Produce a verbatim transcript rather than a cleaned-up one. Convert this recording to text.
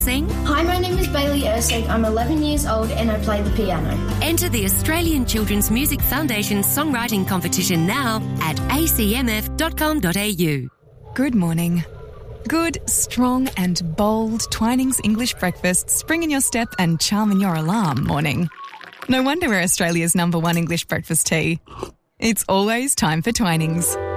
Sing? Hi, my name is Bailey Ersig. I'm eleven years old and I play the piano. Enter the Australian Children's Music Foundation songwriting competition now at a c m f dot com dot a u. Good morning. Good, strong and bold Twinings English breakfast spring in your step and charm in your alarm morning. No wonder we're Australia's number one English breakfast tea. It's always time for Twinings.